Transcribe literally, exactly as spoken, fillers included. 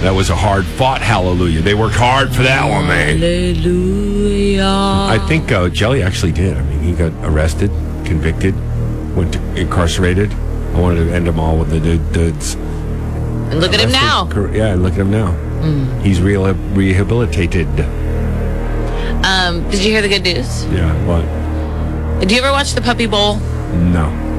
That was a hard-fought hallelujah. They worked hard for that one, man. Hallelujah. I think uh, Jelly actually did. I mean, he got arrested, convicted, went to, incarcerated. I wanted to end them all with the dudes. And look at him now. Yeah, look at him now. Mm. He's re- rehabilitated. Um, did you hear the good news? Yeah, what? Did you ever watch the Puppy Bowl? No.